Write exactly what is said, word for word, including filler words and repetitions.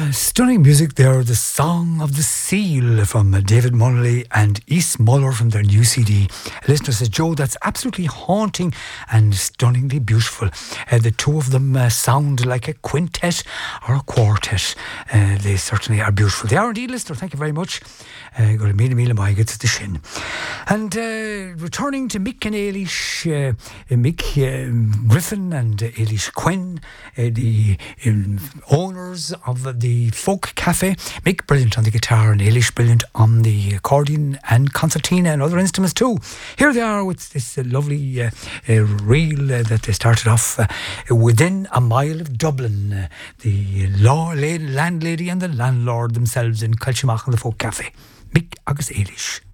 Stunning music there, The Song of the Seal from David Munnelly and East Muller from their new C D. A listener says, Joe, that's absolutely haunting and stunningly beautiful. Uh, the two of them uh, sound like a quintet or a quartet. Uh, they certainly are beautiful. They are indeed, listener. Thank you very much. Uh, go to Mila Mila Maiga to the Shin. And uh, returning to Mick and Eilish, uh, Mick uh, Griffin and Eilish Quinn, uh, the um, owners of the Folk Cafe. Mick brilliant on the guitar and Eilish brilliant on the accordion and concertina and other instruments too. Here they are with this uh, lovely uh, uh, reel uh, that they started off uh, within a mile of Dublin. Uh, the law, landlady and the landlord themselves in Culchimach and the Folk Cafe. Mick agus Eilish.